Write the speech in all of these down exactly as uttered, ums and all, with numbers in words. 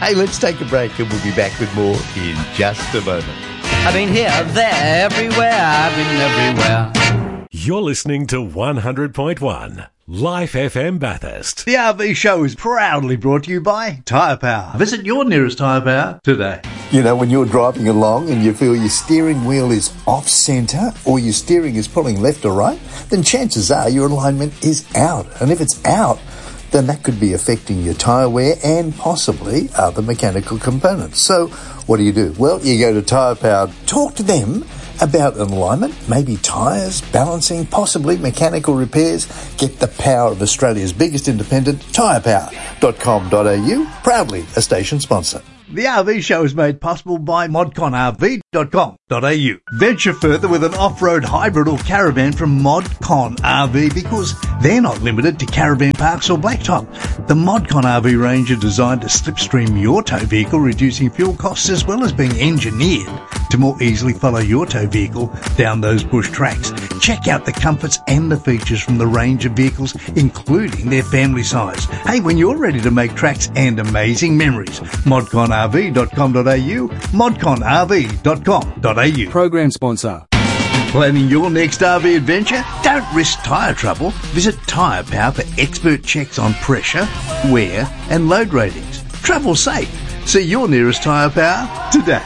Hey, let's take a break and we'll be back with more in just a moment. I've been here, there, everywhere, I've been everywhere. You're listening to one hundred point one Life F M Bathurst. The R V show is proudly brought to you by Tyre Power. Visit your nearest Tyre Power today. You know, when you're driving along and you feel your steering wheel is off-centre or your steering is pulling left or right, then chances are your alignment is out. And if it's out, then that could be affecting your tyre wear and possibly other mechanical components. So what do you do? Well, you go to Tyre Power, talk to them about an alignment, maybe tyres, balancing, possibly mechanical repairs. Get the power of Australia's biggest independent, tyre power dot com dot a u, proudly a station sponsor. The R V show is made possible by modcon r v dot com dot a u. Venture further with an off-road hybrid or caravan from Modcon R V because they're not limited to caravan parks or blacktop. The Modcon R V range are designed to slipstream your tow vehicle, reducing fuel costs as well as being engineered to more easily follow your tow vehicle down those bush tracks. Check out the comforts and the features from the range of vehicles, including their family size. Hey, when you're ready to make tracks and amazing memories, modcon r v dot com dot a u, modcon r v dot com dot a u. Program sponsor. Planning your next R V adventure? Don't risk tyre trouble. Visit Tyre Power for expert checks on pressure, wear and load ratings. Travel safe. See your nearest Tyre Power today.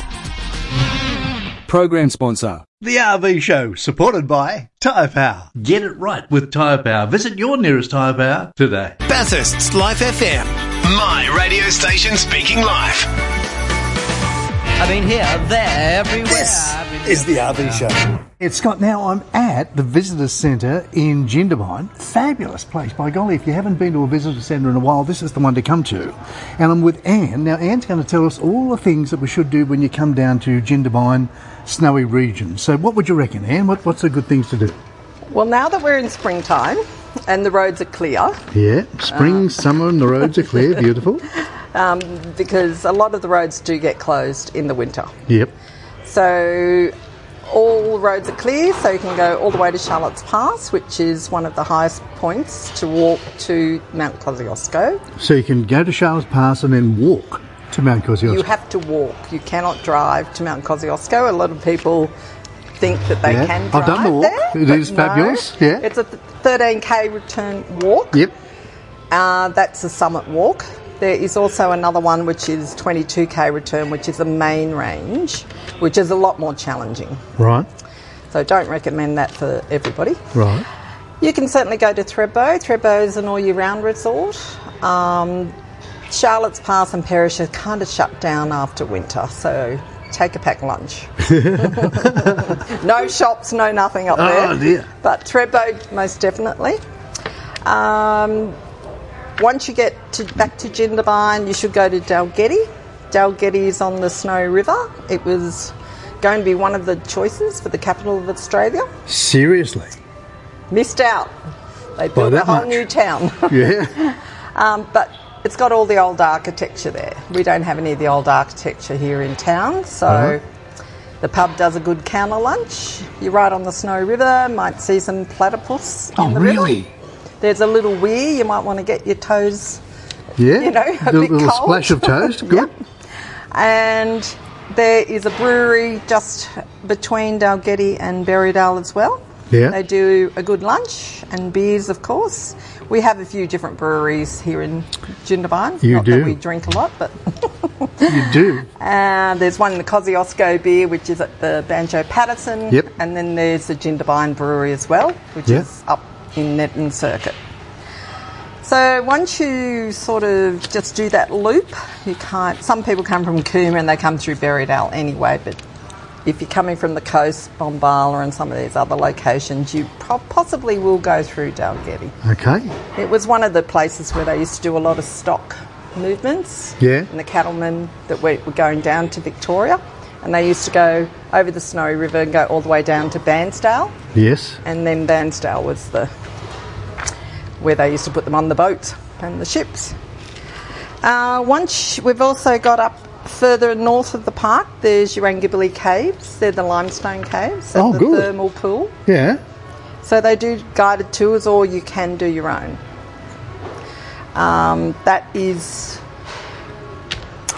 Program sponsor. The R V show, supported by Tyre Power. Get it right with Tyre Power. Visit your nearest Tyre Power today. Bathurst's Life F M. My radio station speaking live. I've been here, there, everywhere. This I've been is the R V show. It's Scott. Now I'm at the Visitor Centre in Jindabyne. Fabulous place. By golly, if you haven't been to a visitor centre in a while, this is the one to come to. And I'm with Anne. Now Anne's going to tell us all the things that we should do when you come down to Jindabyne, snowy region. So what would you reckon, Anne? What, what's the good things to do? Well, now that we're in springtime and the roads are clear. Yeah, spring, uh, summer and the roads are clear. Beautiful. Um, because a lot of the roads do get closed in the winter. Yep. So all roads are clear, so you can go all the way to Charlotte's Pass, which is one of the highest points to walk to Mount Kosciuszko. So you can go to Charlotte's Pass and then walk to Mount Kosciuszko? You have to walk. You cannot drive to Mount Kosciuszko. A lot of people think that they yeah. can drive I've done the walk. there. It is fabulous. No, yeah. It's a thirteen k return walk. Yep. Uh, that's a summit walk. There is also another one which is twenty-two k return, which is a main range, which is a lot more challenging. Right. So don't recommend that for everybody. Right. You can certainly go to Thredbo. Thredbo is an all-year-round resort. Um, Charlotte's Pass and Perish are kind of shut down after winter, so take a packed lunch. No shops, no nothing up there. Oh dear. But Thredbo, most definitely. Um, once you get to, back to Jindabyne, you should go to Dalgety. Dalgety is on the Snowy River. It was going to be one of the choices for the capital of Australia. Seriously? Missed out. They built a whole much? new town. Yeah. um, but it's got all the old architecture there. We don't have any of the old architecture here in town, so uh-huh. The pub does a good counter lunch. You're right on the Snowy River, might see some platypus oh, in the really? river. There's a little weir, you might want to get your toes, yeah, you know, a a bit little cold. splash of toast, good. Yep. And there is a brewery just between Dalgety and Berrydale as well. Yeah. They do a good lunch and beers, of course. We have a few different breweries here in Jindabyne. You Not do. that we drink a lot, but You do. And there's one in the Kosciuszko beer, which is at the Banjo Patterson. Yep. And then there's the Jindabyne Brewery as well, which Yep. is up in Netton Circuit. So once you sort of just do that loop, you can't. Some people come from Cooma and they come through Berrydale anyway, but if you're coming from the coast, Bombala and some of these other locations, you pro- possibly will go through Dalgety. Okay. It was one of the places where they used to do a lot of stock movements. Yeah. And the cattlemen that were, were going down to Victoria, and they used to go over the Snowy River and go all the way down to Bairnsdale. Yes. And then Bairnsdale was the where they used to put them on the boats and the ships. Uh, once we've also got up further north of the park, there's Urangibili Caves. They're the limestone caves at Oh, the good. thermal pool. Yeah. So they do guided tours, or you can do your own. Um, that is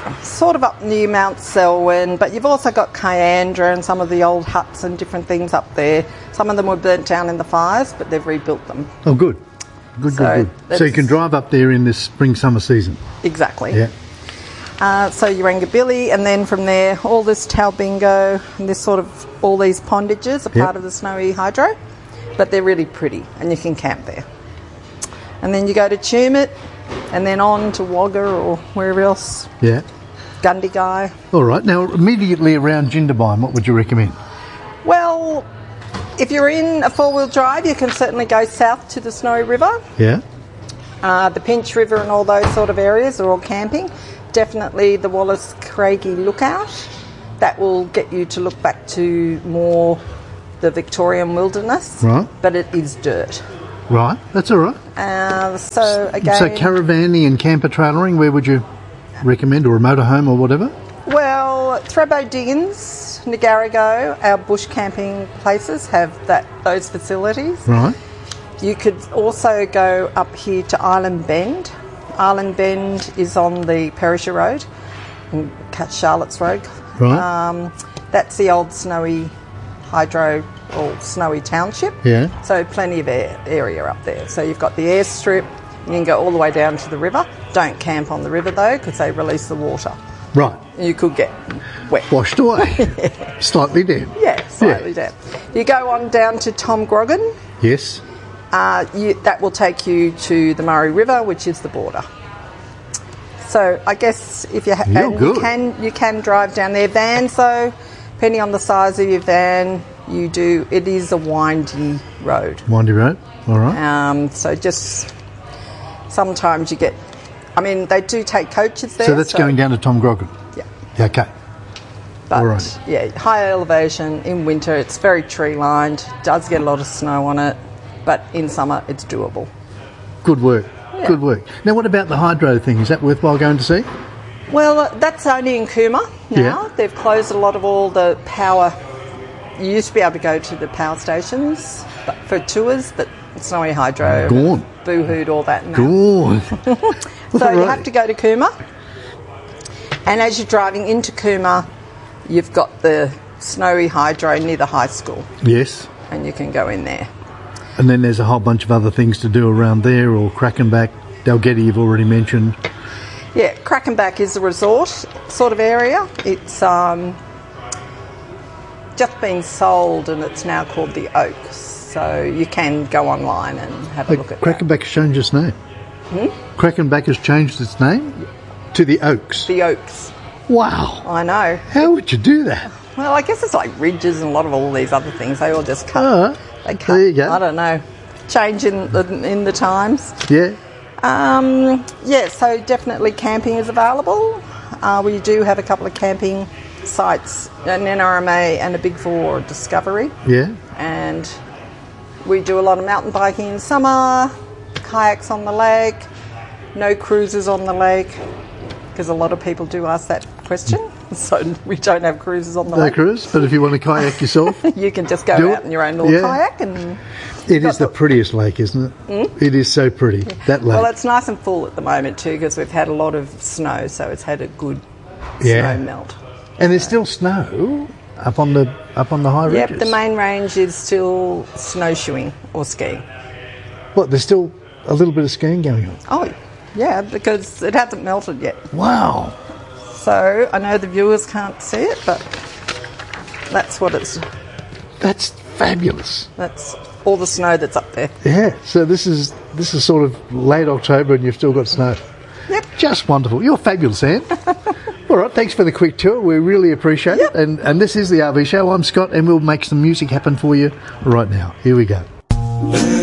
sort of up near Mount Selwyn, but you've also got Kyandra and some of the old huts and different things up there. Some of them were burnt down in the fires, but they've rebuilt them. Oh, good. Good, So good, good. So you can drive up there in this spring, summer season. Exactly. Yeah. Uh, so Urangabilly, and then from there, all this Talbingo and this sort of, all these pondages are Yep. part of the Snowy Hydro, but they're really pretty and you can camp there. And then you go to Tumut and then on to Wagga or wherever else, Yeah. Gundagai. All right. Now, immediately around Jindabyne, what would you recommend? Well, if you're in a four-wheel drive, you can certainly go south to the Snowy River. Yeah. Uh, the Pinch River and all those sort of areas are all camping. Definitely the Wallace Craigie Lookout. That will get you to look back to more the Victorian wilderness. Right. But it is dirt. Right. That's all right. Uh, so again, So caravanning and camper trailering, where would you recommend, or a motorhome or whatever? well, Thredbo Diggins, Nagarago, our bush camping places have that those facilities. Right. You could also go up here to Island Bend. Island Bend is on the Perisher Road and cut Charlotte's Road. Right. Um, that's the old Snowy Hydro or Snowy Township. Yeah. So plenty of air, area up there. So you've got the airstrip. You can go all the way down to the river. Don't camp on the river though, because they release the water. Right. You could get wet. Washed away. Slightly down. Yeah, slightly down. You go on down to Tom Grogan. Yes. Uh, you, that will take you to the Murray River, which is the border. So I guess if you ha- You're and good. you can you can drive down there. Vans though, depending on the size of your van, you do. It is a windy road. Windy Road. All right. Um, so just sometimes you get. I mean, they do take coaches there. so that's going down to Tom Grogan. Yeah. Yeah, okay. But All right. yeah, high elevation in winter. It's very tree lined. Does get a lot of snow on it, but in summer it's doable. Good work. Yeah. Good work. Now, what about the hydro thing? Is that worthwhile going to see? Well, uh, that's only in Cooma now. Yeah. They've closed a lot of all the power. You used to be able to go to the power stations but for tours, but Snowy Hydro, Gone. boohooed, all that. Now. Good. So All you right. have to go to Cooma, and as you're driving into Cooma, you've got the Snowy Hydro near the high school, Yes. and you can go in there. And then there's a whole bunch of other things to do around there, or Crackenback, Dalgety you've already mentioned. Yeah, Crackenback is a resort sort of area. It's um, just been sold and it's now called the Oaks. So you can go online and have a Like, look at Crackenback has changed its name. Hmm? Crackenback has changed its name to the Oaks. that. The Oaks. Wow. I know. How would you do that? Well, I guess it's like ridges and a lot of all these other things. They all just cut. Ah, they cut. there you go. I don't know. Change in the, in the times. Yeah. Um, yeah, so definitely camping is available. Uh, we do have a couple of camping sites, an N R M A and a Big Four Discovery. Yeah. And we do a lot of mountain biking in summer, kayaks on the lake, no cruises on the lake, because a lot of people do ask that question. So we don't have cruises on the No lake. cruise, but if you want to kayak yourself, You can just go Do out it. in your own little Yeah. kayak and... it is the the- prettiest lake, isn't it? It is so pretty, that lake. Well, it's nice and full at the moment too, because we've had a lot of snow, so it's had a good Yeah. snow melt. and there's still snow up on the up on the high Yep, ridges. the main range is still snowshoeing or skiing. What, there's still a little bit of skiing going on? Oh, yeah, because it hasn't melted yet. Wow. So I know the viewers can't see it, but that's what it's. That's fabulous. That's all the snow that's up there. Yeah, so this is this is sort of late October and you've still got snow. Yep. Just wonderful. You're fabulous, Anne. All right, thanks for the quick tour. We really appreciate Yep. it. And, and this is the R V Show. I'm Scott, and we'll make some music happen for you right now. Here we go.